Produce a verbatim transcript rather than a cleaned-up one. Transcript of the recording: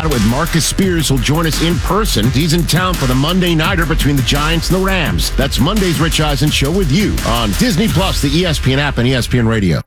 it with Marcus Spears, who'll join us in person. He's in town for the Monday Nighter between the Giants and the Rams. That's Monday's Rich Eisen Show with you on Disney Plus, the E S P N app, and E S P N Radio.